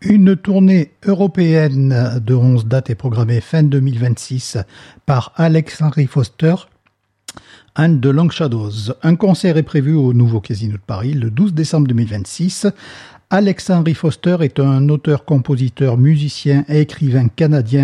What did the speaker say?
Une tournée européenne de 11 dates est programmée fin 2026 par Alex Henry Foster and the Long Shadows. Un concert est prévu au Nouveau Casino de Paris le 12 décembre 2026. Alex Henry Foster est un auteur, compositeur, musicien et écrivain canadien